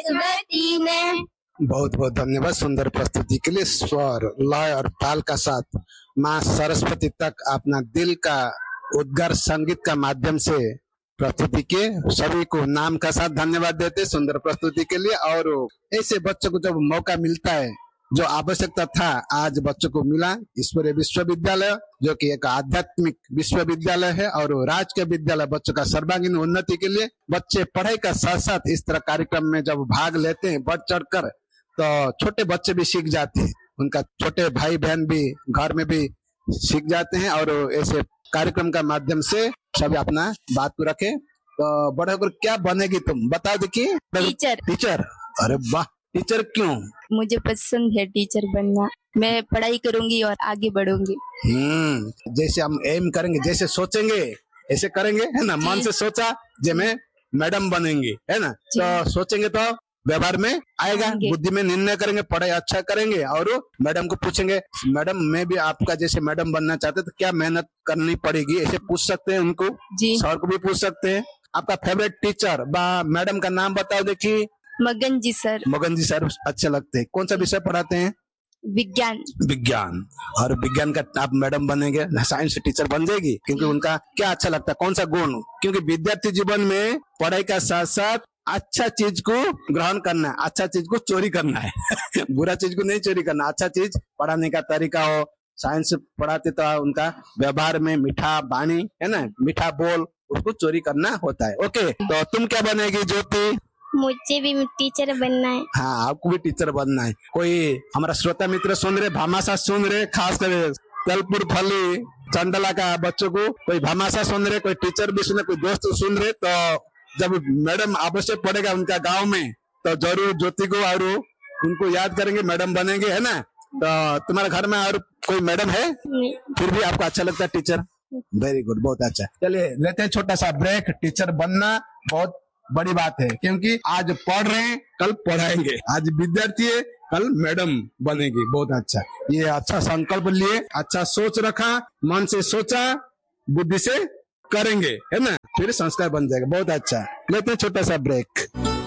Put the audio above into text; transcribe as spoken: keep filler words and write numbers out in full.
सरस्वती ने। बहुत बहुत धन्यवाद सुंदर प्रस्तुति के लिए। स्वर, लय और ताल का साथ माँ सरस्वती तक अपना दिल का उद्गार संगीत का माध्यम से प्रस्तुति के सभी को नाम का साथ धन्यवाद देते सुंदर प्रस्तुति के लिए। और ऐसे बच्चों को जब मौका मिलता है, जो आवश्यकता था आज बच्चों को मिला, ईश्वरीय विश्वविद्यालय जो कि एक आध्यात्मिक विश्वविद्यालय है और राजकीय विद्यालय बच्चों का सर्वांगीण उन्नति के लिए बच्चे पढ़ाई का साथ साथ इस तरह कार्यक्रम में जब भाग लेते हैं बढ़ चढ़ कर, तो छोटे बच्चे भी सीख जाते हैं, उनका छोटे भाई बहन भी घर में भी सीख जाते हैं। और ऐसे कार्यक्रम का माध्यम से सभी अपना बात को रखे। तो बड़े होकर क्या बनेगी तुम बता देखिए। टीचर। टीचर, अरे वाह, टीचर क्यों? मुझे पसंद है टीचर बनना, मैं पढ़ाई करूंगी और आगे बढ़ूंगी। हम्म जैसे हम एम करेंगे, जैसे सोचेंगे ऐसे करेंगे, है ना। मन से सोचा जे मैं मैडम बनेंगे, है ना, तो सोचेंगे तो व्यवहार में आएगा, बुद्धि में निर्णय करेंगे, पढ़ाई अच्छा करेंगे और मैडम को पूछेंगे मैडम मैं भी आपका जैसे मैडम बनना चाहते तो क्या मेहनत करनी पड़ेगी, ऐसे पूछ सकते हैं उनको। सर को भी पूछ सकते हैं। आपका फेवरेट टीचर बा मैडम का नाम बताओ देखिए। मगन जी सर। मगन जी सर अच्छे लगते हैं। कौन सा विषय पढ़ाते हैं? विज्ञान। विज्ञान। और विज्ञान का आप मैडम बनेंगे, साइंस टीचर बन जाएगी, क्योंकि उनका क्या अच्छा लगता है, कौन सा गुण? क्योंकि विद्यार्थी जीवन में पढ़ाई का साथ साथ अच्छा चीज को ग्रहण करना है, अच्छा चीज को चोरी करना है बुरा चीज को नहीं चोरी करना, अच्छा चीज पढ़ाने का तरीका हो। साइंस पढ़ाते तो उनका व्यवहार में मीठा वाणी, है ना, मीठा बोल, उसको चोरी करना होता है। ओके, तो तुम क्या बनेगी ज्योति? मुझे भी टीचर बनना है। हाँ, आपको भी टीचर बनना है। कोई हमारा श्रोता मित्र सुन रहे, भामाशाह सुन रहे, खास कर तलपुर फली चंडला का बच्चों को, कोई भामाशाह सुन रहे, कोई टीचर भी सुन रहे, कोई दोस्त सुन रहे, तो जब मैडम आवश्यक पड़ेगा उनका गांव में तो जरूर ज्योति को और उनको याद करेंगे, मैडम बनेंगे, है ना। तो तुम्हारे घर में और कोई मैडम है? फिर भी आपको अच्छा लगता है टीचर? वेरी गुड, बहुत अच्छा। चलिए लेते हैं छोटा सा ब्रेक। टीचर बनना बहुत बड़ी बात है, क्योंकि आज पढ़ रहे हैं कल पढ़ाएंगे, आज विद्यार्थी है कल मैडम बनेगी। बहुत अच्छा, ये अच्छा संकल्प लिए, अच्छा सोच रखा, मन से सोचा, बुद्धि से करेंगे, है ना, फिर संस्कार बन जाएगा। बहुत अच्छा, लेते हैं छोटा सा ब्रेक।